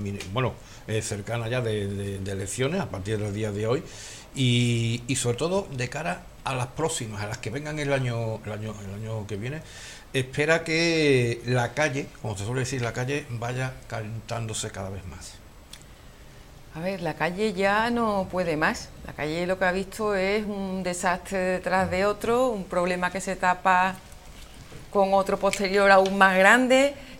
bueno, cercana ya de elecciones a partir del día de hoy y sobre todo de cara a las próximas, a las que vengan el año que viene, espera que la calle, como se suele decir, la calle vaya calentándose cada vez más. A ver, la calle ya no puede más. La calle lo que ha visto es un desastre detrás de otro, un problema que se tapa con otro posterior aún más grande.